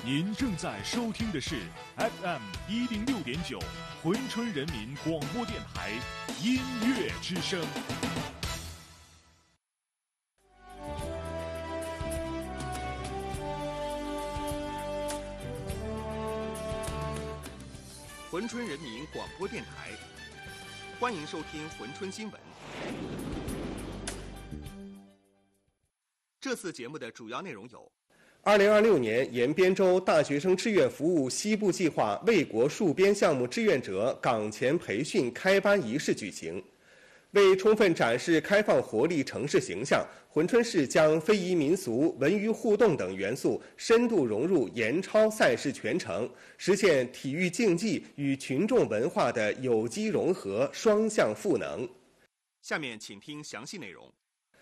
您正在收听的是 FM106.9珲春人民广播电台音乐之声。 珲春人民广播电台，欢迎收听珲春新闻。这次节目的主要内容有 ：2026年延边州大学生志愿服务西部计划为国戍边项目志愿者岗前培训开班仪式举行。为充分展示开放活力城市形象，珲春市将非遗民俗、文娱互动等元素深度融入延超赛事全程，实现体育竞技与群众文化的有机融合、双向赋能。 下面请听详细内容。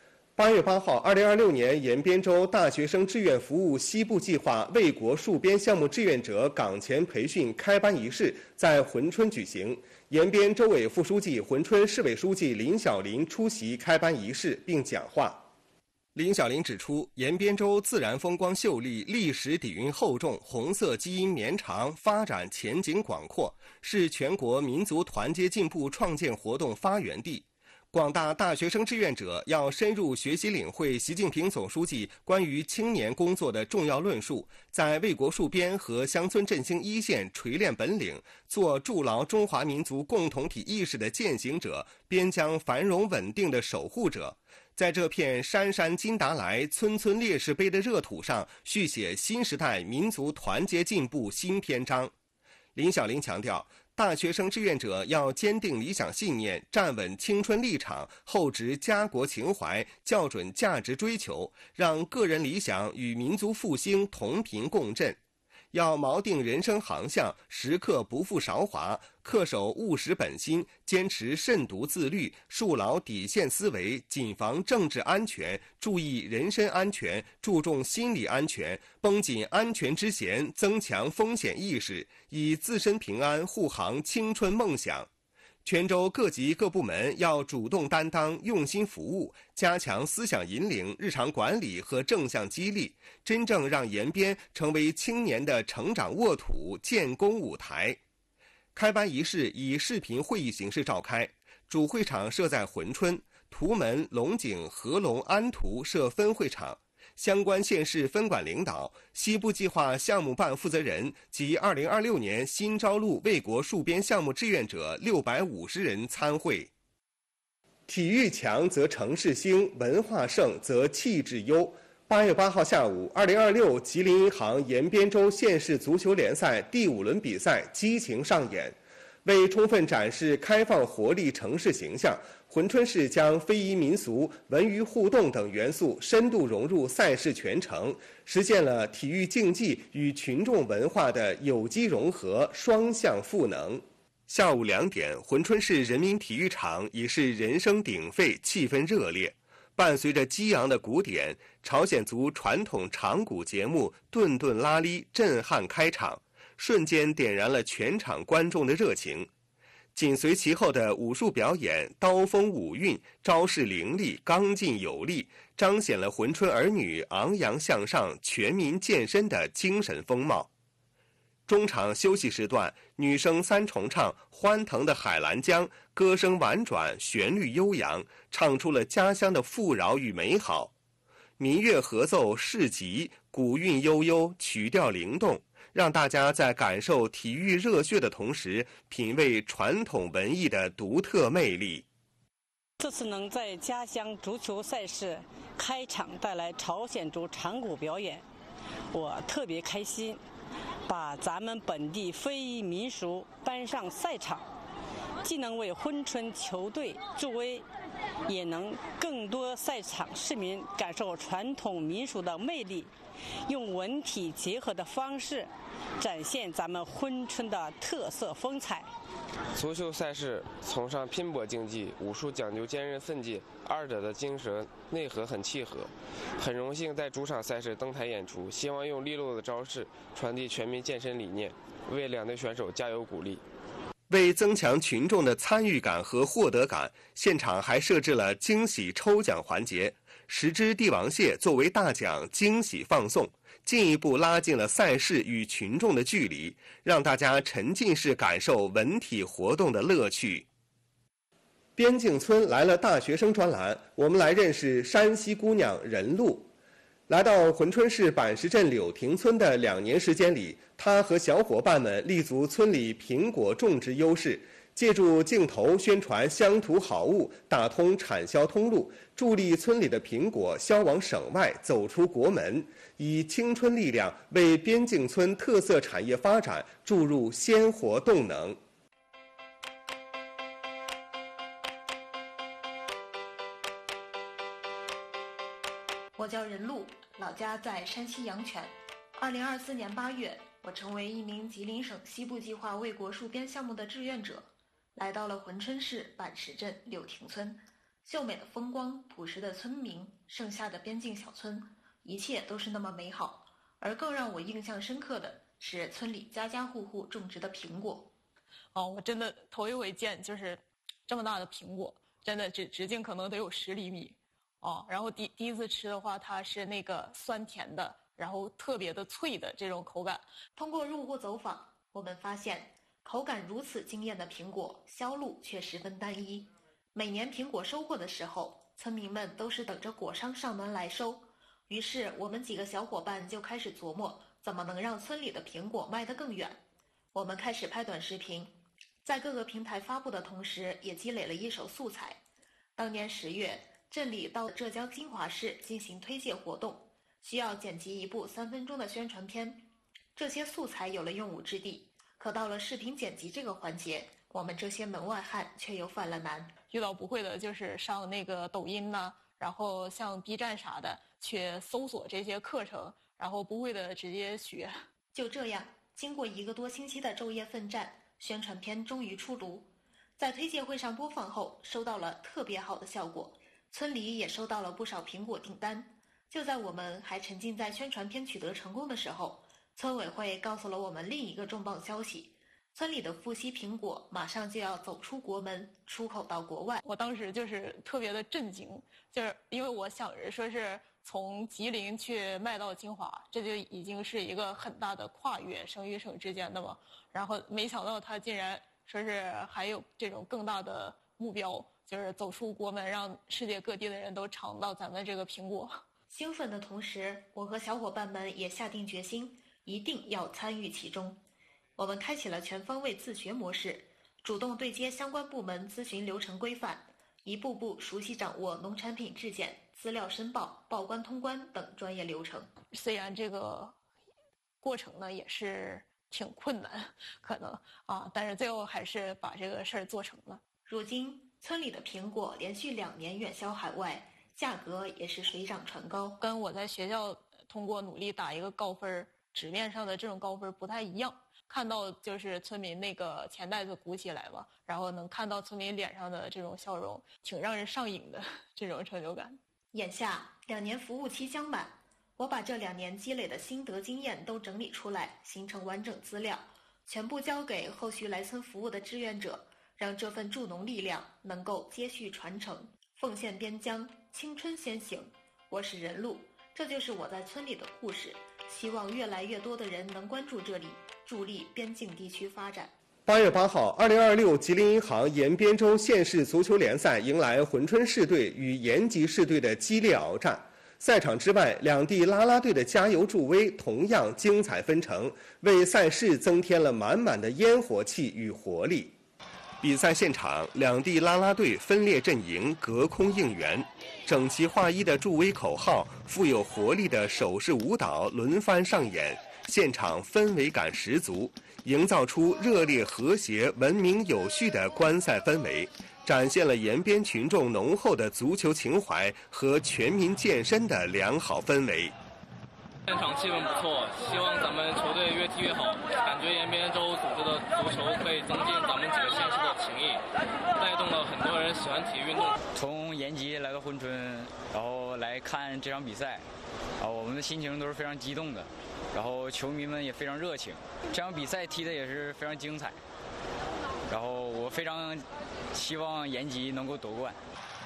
8月8号，2026年延边州大学生志愿服务西部计划为国戍边项目志愿者岗前培训开班仪式在珲春举行。延边州委副书记、珲春市委书记林小林出席开班仪式并讲话。林小林指出，延边州自然风光秀丽，历史底蕴厚重，红色基因绵长，发展前景广阔，是全国民族团结进步创建活动发源地。广大大学生志愿者要深入学习领会习近平总书记关于青年工作的重要论述，在为国戍边和乡村振兴一线锤炼本领，做筑牢中华民族共同体意识的践行者，边疆繁荣稳定的守护者，在这片山山金达莱、村村烈士碑的热土上续写新时代民族团结进步新篇章。林小林强调，大学生志愿者要坚定理想信念，站稳青春立场，厚植家国情怀，校准价值追求，让个人理想与民族复兴同频共振。要锚定人生航向，时刻不负韶华，恪守务实本心，坚持慎独自律，树牢底线思维，谨防政治安全，注意人身安全，注重心理安全，绷紧安全之弦，增强风险意识，以自身平安护航青春梦想。全州各级各部门要主动担当，用心服务，加强思想引领、日常管理和正向激励，真正让延边成为青年的成长沃土、建功舞台。开班仪式以视频会议形式召开，主会场设在珲春，图门、龙井、合龙、安图设分会场。相关县市分管领导、西部计划项目办负责人及2026年新招录为国戍边项目志愿者650人参会。体育强则城市兴，文化盛则气质优。8月8号下午，2026吉林银行延边州县市足球联赛第5轮比赛激情上演。为充分展示开放活力城市形象，珲春市将非遗民俗、文娱互动等元素深度融入赛事全程，实现了体育竞技与群众文化的有机融合、双向赋能。下午2点，珲春市人民体育场已是人声鼎沸，气氛热烈。伴随着激昂的鼓点，朝鲜族传统长鼓节目顿顿拉哩震撼开场，瞬间点燃了全场观众的热情。紧随其后的武术表演，刀锋舞韵，招式凌厉，刚劲有力，彰显了珲春儿女昂扬向上、全民健身的精神风貌。中场休息时段，女声3重唱欢腾的海兰江，歌声婉转，旋律悠扬，唱出了家乡的富饶与美好。民乐合奏市集，鼓韵悠悠，曲调灵动，让大家在感受体育热血的同时，品味传统文艺的独特魅力。 这次能在家乡足球赛事开场带来朝鲜族长鼓表演，我特别开心，把咱们本地非遗民俗搬上赛场，既能为珲春球队助威，也能更多赛场市民感受传统民俗的魅力，用文体结合的方式展现咱们珲春的特色风采。 足球赛事崇尚拼搏竞技，武术讲究坚韧奋进，二者的精神内核很契合。很荣幸在主场赛事登台演出，希望用利落的招式传递全民健身理念，为两队选手加油鼓励。 为增强群众的参与感和获得感，现场还设置了惊喜抽奖环节，10只帝王蟹作为大奖惊喜放送， 进一步拉近了赛事与群众的距离，让大家沉浸式感受文体活动的乐趣。边境村来了大学生专栏，我们来认识山西姑娘任露。来到珲春市板石镇柳亭村的2年时间里，她和小伙伴们立足村里苹果种植优势，借助镜头宣传乡土好物，打通产销通路，助力村里的苹果销往省外，走出国门，以青春力量为边境村特色产业发展注入鲜活动能。 我叫任露，老家在山西阳泉。2024年8月，我成为一名吉林省西部计划卫国戍边项目的志愿者，来到了珲春市板石镇柳亭村。秀美的风光，朴实的村民，盛夏的边境小村，一切都是那么美好。而更让我印象深刻的是村里家家户户种植的苹果。 我真的头一回见，就是这么大的苹果，真的直径可能得有10厘米。然后第一次吃的话，它是那个酸甜的，然后特别的脆的这种口感。 通过入户走访，我们发现口感如此惊艳的苹果销路却十分单一。每年苹果收获的时候，村民们都是等着果商上门来收。于是我们几个小伙伴就开始琢磨，怎么能让村里的苹果卖得更远。我们开始拍短视频，在各个平台发布的同时，也积累了一手素材。当年10月，镇里到浙江金华市进行推介活动，需要剪辑一部3分钟的宣传片。这些素材有了用武之地，可到了视频剪辑这个环节，我们这些门外汉却又犯了难。 遇到不会的，就是上那个抖音呐，然后像 B 站啥的，去搜索这些课程，然后不会的直接学。 就这样，经过1个多星期的昼夜奋战，宣传片终于出炉。在推介会上播放后，收到了特别好的效果。村里也收到了不少苹果订单。就在我们还沉浸在宣传片取得成功的时候，村委会告诉了我们另一个重磅消息：村里的富硒苹果马上就要走出国门，出口到国外。 我当时就是特别的震惊，就是因为我想着说是从吉林去卖到金华，这就已经是一个很大的跨越，省与省之间的嘛。然后没想到他竟然说是还有这种更大的目标，就是走出国门，让世界各地的人都尝到咱们这个苹果。 兴奋的同时，我和小伙伴们也下定决心，一定要参与其中。我们开启了全方位自学模式，主动对接相关部门咨询流程规范，一步步熟悉掌握农产品质检、资料申报、报关通关等专业流程。 虽然这个过程呢也是挺困难，可能但是最后还是把这个事儿做成了。 如今村里的苹果连续2年远销海外，价格也是水涨船高， 跟我在学校通过努力打一个高分，纸面上的这种高分不太一样。看到就是村民那个钱袋子鼓起来嘛，然后能看到村民脸上的这种笑容，挺让人上瘾的这种成就感。 眼下2年服务期将满，我把这2年积累的心得经验都整理出来，形成完整资料，全部交给后续来村服务的志愿者，让这份助农力量能够接续传承，奉献边疆，青春先行。我是任露，这就是我在村里的故事，希望越来越多的人能关注这里，助力边境地区发展。 8月8号，2026吉林银行延边州县市足球联赛迎来珲春市队与延吉市队的激烈鏖战。赛场之外，两地啦啦队的加油助威同样精彩纷呈，为赛事增添了满满的烟火气与活力。比赛现场，两地啦啦队分列阵营，隔空应援，整齐划一的助威口号，富有活力的手势舞蹈轮番上演，现场氛围感十足，营造出热烈和谐、文明有序的观赛氛围，展现了延边群众浓厚的足球情怀和全民健身的良好氛围。 现场气氛不错，希望咱们球队越踢越好。感觉延边州组织的足球可以增进咱们几个县市的情谊，带动了很多人喜欢体育运动。 从延吉来到珲春，然后来看这场比赛，我们的心情都是非常激动的，然后球迷们也非常热情。这场比赛踢得也是非常精彩，然后我非常希望延吉能够夺冠。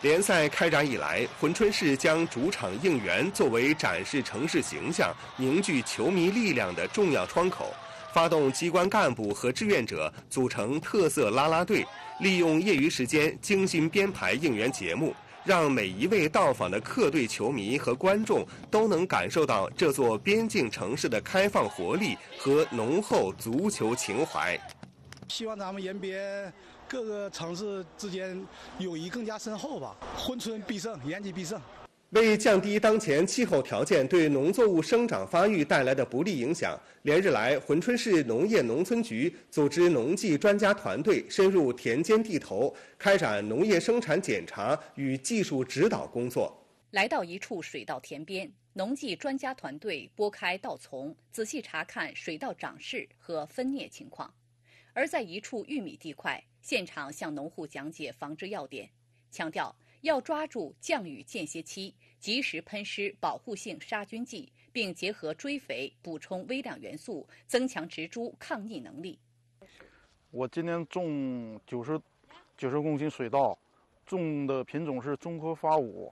联赛开展以来，珲春市将主场应援作为展示城市形象、凝聚球迷力量的重要窗口，发动机关干部和志愿者组成特色啦啦队，利用业余时间精心编排应援节目，让每一位到访的客队球迷和观众都能感受到这座边境城市的开放活力和浓厚足球情怀。 希望咱们延边各个城市之间友谊更加深厚吧。珲春必胜，延吉必胜。 为降低当前气候条件对农作物生长发育带来的不利影响，连日来，珲春市农业农村局组织农技专家团队深入田间地头，开展农业生产检查与技术指导工作。 来到一处水稻田边，农技专家团队拨开稻丛，仔细查看水稻长势和分蘖情况。而在一处玉米地块，现场向农户讲解防治要点，强调要抓住降雨间歇期，及时喷施保护性杀菌剂，并结合追肥补充微量元素，增强植株抗逆能力。 我今年种90公斤水稻，种的品种是中科发5。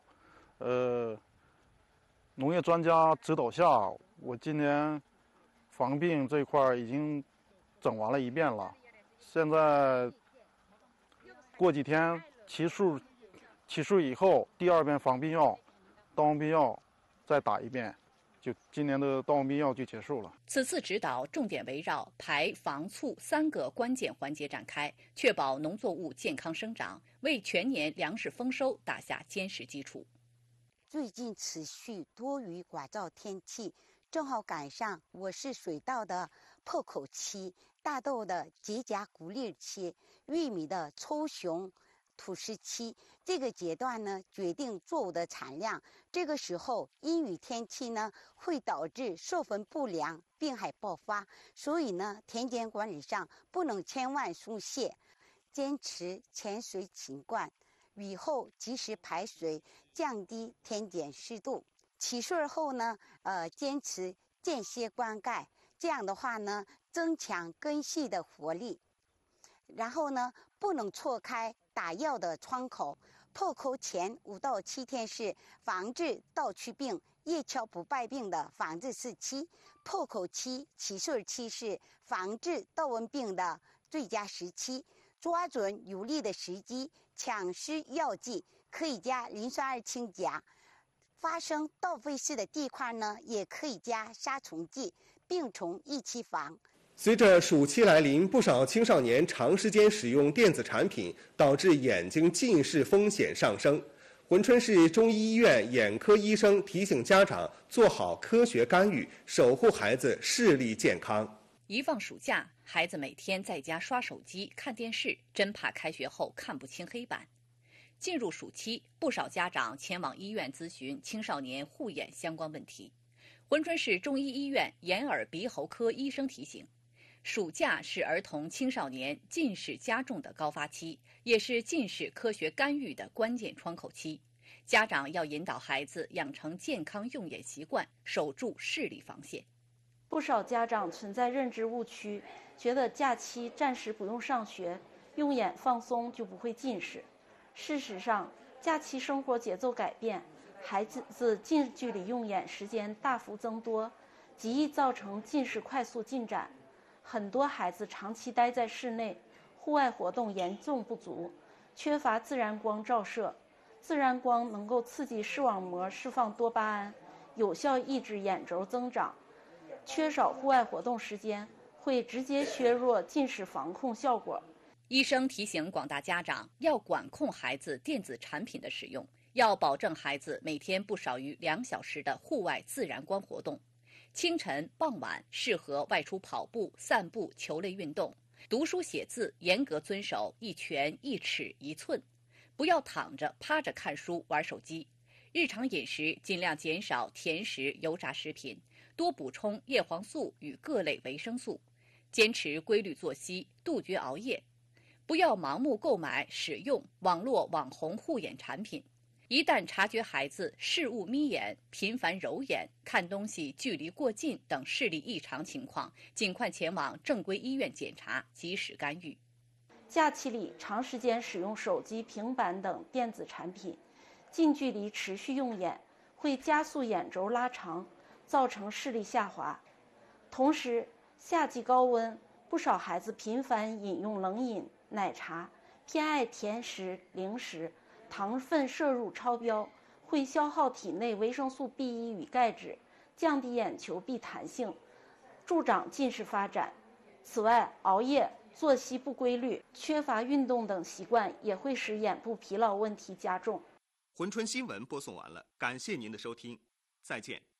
农业专家指导下，我今年防病这块已经整完了一遍了。现在过几天起树以后，第2遍防病药、稻王病药再打一遍，就今年的稻王病药就结束了。 此次指导重点围绕排、防、促3个关键环节展开，确保农作物健康生长，为全年粮食丰收打下坚实基础。 最近持续多雨寡燥天气，正好赶上我市水稻的破口期、大豆的结荚谷粒期、玉米的抽雄吐实期。这个阶段呢，决定作物的产量。这个时候阴雨天气呢，会导致授粉不良、病害爆发，所以呢，田间管理上不能千万松懈，坚持潜水勤灌，雨后及时排水，降低田间湿度。起穗后呢，坚持间歇灌溉，这样的话呢，增强根系的活力。然后呢，不能错开打药的窗口。破口前5到7天是防治稻曲病、叶鞘不败病的防治时期，破口期、起穗期是防治稻瘟病的最佳时期。抓准有利的时机，抢施药剂，可以加磷酸2氢钾。发生稻沸式的地块呢，也可以加杀虫剂，病虫一起防。 随着暑期来临，不少青少年长时间使用电子产品，导致眼睛近视风险上升。珲春市中医医院眼科医生提醒家长做好科学干预，守护孩子视力健康。 一放暑假，孩子每天在家刷手机、看电视，真怕开学后看不清黑板。进入暑期，不少家长前往医院咨询青少年护眼相关问题。珲春市中医医院眼耳鼻喉科医生提醒，暑假是儿童青少年近视加重的高发期，也是近视科学干预的关键窗口期。家长要引导孩子养成健康用眼习惯，守住视力防线。 不少家长存在认知误区，觉得假期暂时不用上学，用眼放松就不会近视。事实上，假期生活节奏改变，孩子近距离用眼时间大幅增多，极易造成近视快速进展。很多孩子长期待在室内，户外活动严重不足，缺乏自然光照射。自然光能够刺激视网膜释放多巴胺，有效抑制眼轴增长。缺少户外活动时间，会直接削弱近视防控效果。 医生提醒广大家长要管控孩子电子产品的使用，要保证孩子每天不少于2小时的户外自然光活动。清晨、傍晚适合外出跑步、散步、球类运动。读书写字严格遵守1拳1尺1寸，不要躺着、趴着看书、玩手机。日常饮食尽量减少甜食、油炸食品，多补充叶黄素与各类维生素，坚持规律作息，杜绝熬夜。不要盲目购买、使用网络网红护眼产品。一旦察觉孩子视物眯眼、频繁揉眼、看东西距离过近等视力异常情况，尽快前往正规医院检查，及时干预。 假期里长时间使用手机、平板等电子产品，近距离持续用眼，会加速眼轴拉长，造成视力下滑。同时，夏季高温，不少孩子频繁饮用冷饮、奶茶，偏爱甜食、零食，糖分摄入超标，会消耗体内维生素 B1 与钙质，降低眼球壁弹性，助长近视发展。此外，熬夜、作息不规律、缺乏运动等习惯也会使眼部疲劳问题加重。 珲春新闻播送完了，感谢您的收听，再见。